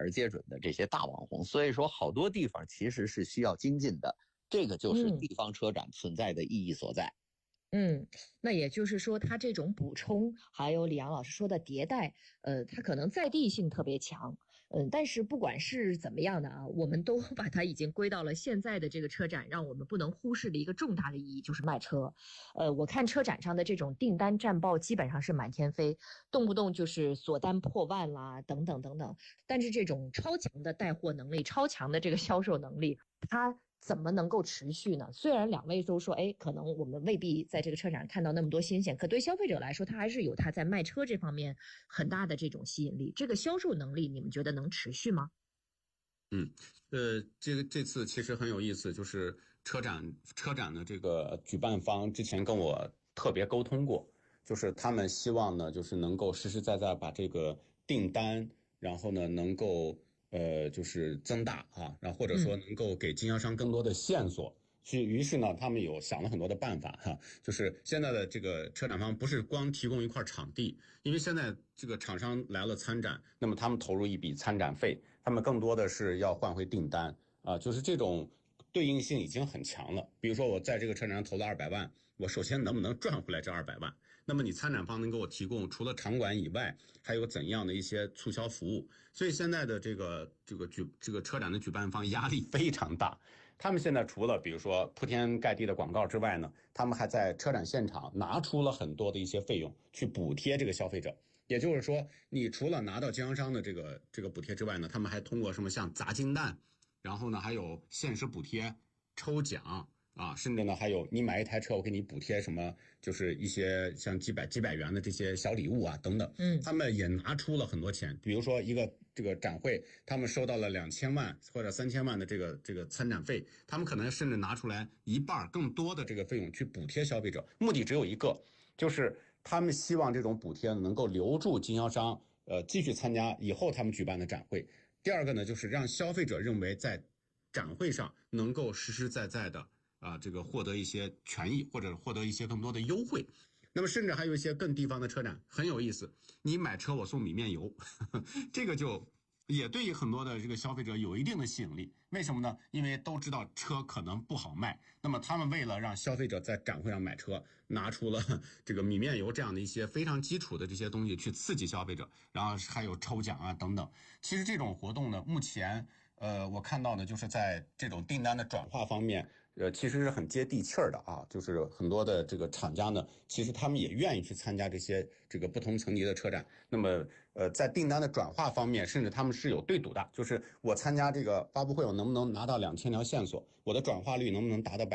而皆准的这些大网红。所以说好多地方其实是需要精进的，这个就是地方车展存在的意义所在。 那也就是说，它这种补充，还有李阳老师说的迭代，它可能在地性特别强，但是不管是怎么样的啊，我们都把它已经归到了现在的这个车展，让我们不能忽视的一个重大的意义，就是卖车。我看车展上的这种订单战报基本上是满天飞，动不动就是锁单破万啦，等等等等。但是这种超强的带货能力，超强的这个销售能力，它怎么能够持续呢？虽然两位都说，可能我们未必在这个车展看到那么多新鲜，可对消费者来说，他还是有他在卖车这方面很大的这种吸引力。这个销售能力，你们觉得能持续吗？ 这次其实很有意思，就是车展的这个举办方之前跟我特别沟通过，就是他们希望呢，就是能够实实在在把这个订单，然后呢能够就是增大啊，然后或者说能够给经销商更多的线索。于是呢，他们有想了很多的办法哈，就是现在的这个车展方不是光提供一块场地，因为现在这个厂商来了参展，那么他们投入一笔参展费，他们更多的是要换回订单啊，就是这种对应性已经很强了。比如说我在这个车展上投了200万，我首先能不能赚回来这200万？那么你参展方能给我提供除了场馆以外，还有怎样的一些促销服务？所以现在的这个车展的举办方压力非常大。他们现在除了比如说铺天盖地的广告之外呢，他们还在车展现场拿出了很多的一些费用去补贴这个消费者。也就是说，你除了拿到经销商的这个补贴之外呢，他们还通过什么像砸金蛋，然后呢还有限时补贴、抽奖啊，甚至呢还有你买一台车我给你补贴什么，就是一些像几百元的这些小礼物啊等等。他们也拿出了很多钱，比如说一个这个展会，他们收到了2000万或者3000万的这个参展费，他们可能甚至拿出来一半更多的这个费用去补贴消费者，目的只有一个，就是他们希望这种补贴能够留住经销商，继续参加以后他们举办的展会。第二个呢，就是让消费者认为在展会上能够实实在在的这个获得一些权益，或者获得一些更多的优惠。那么甚至还有一些更地方的车展很有意思，你买车我送米面油，这个就也对于很多的这个消费者有一定的吸引力。为什么呢？因为都知道车可能不好卖，那么他们为了让消费者在展会上买车，拿出了这个米面油这样的一些非常基础的这些东西去刺激消费者，然后还有抽奖啊等等。其实这种活动呢，目前我看到呢，就是在这种订单的转化方面，其实是很接地气儿的啊。就是很多的这个厂家呢，其实他们也愿意去参加这个不同层级的车展。那么，在订单的转化方面，甚至他们是有对赌的，就是我参加这个发布会，我能不能拿到2000条线索？我的转化率能不能达到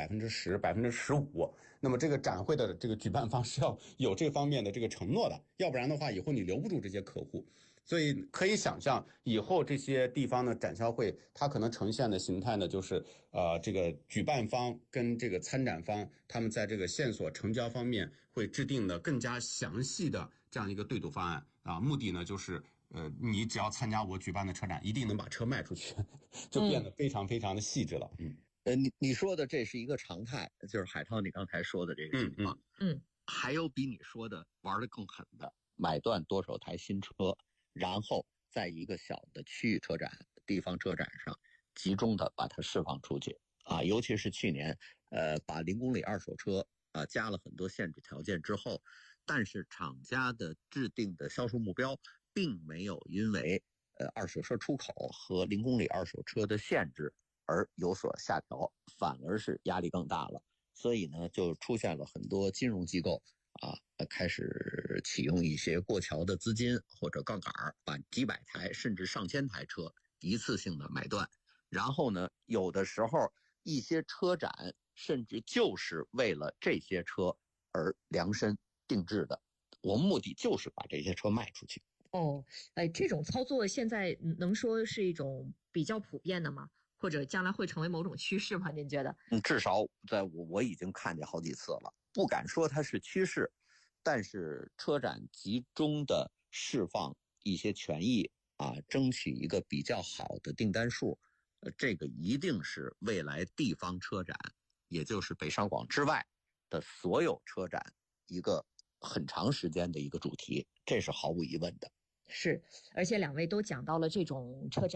10%、15%？那么这个展会的这个举办方是要有这方面的这个承诺的，要不然的话，以后你留不住这些客户。所以可以想象，以后这些地方的展销会，它可能呈现的形态呢，就是这个举办方跟这个参展方，他们在这个线索成交方面会制定的更加详细的这样一个对赌方案啊，目的呢就是你只要参加我举办的车展，一定能把车卖出去，就变得非常非常的细致了。 你说的这是一个常态，就是海涛你刚才说的这个情况。还有比你说的玩得更狠的，买断多少台新车，然后在一个小的区域车展、地方车展上集中的把它释放出去啊！尤其是去年，把0公里二手车加了很多限制条件之后，但是厂家的制定的销售目标并没有因为二手车出口和0公里二手车的限制而有所下调，反而是压力更大了。所以呢，就出现了很多金融机构开始启用一些过桥的资金或者杠杆，把几百台甚至上千台车一次性的买断。然后呢，有的时候一些车展甚至就是为了这些车而量身定制的，我们目的就是把这些车卖出去。 这种操作现在能说是一种比较普遍的吗？或者将来会成为某种趋势吗？您觉得？ 至少在我已经看见好几次了，不敢说它是趋势，但是车展集中的释放一些权益争取一个比较好的订单数，这个一定是未来地方车展，也就是北上广之外的所有车展一个很长时间的一个主题，这是毫无疑问的。 是，而且两位都讲到了这种车展